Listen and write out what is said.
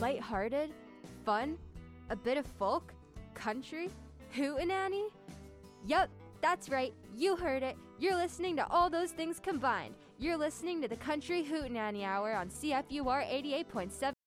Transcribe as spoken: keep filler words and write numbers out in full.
lighthearted, fun, a bit of folk, country, hootenanny? Yup, that's right, you heard it. You're listening to all those things combined. You're listening to the Country Hootenanny Hour on C F U R eighty-eight point seven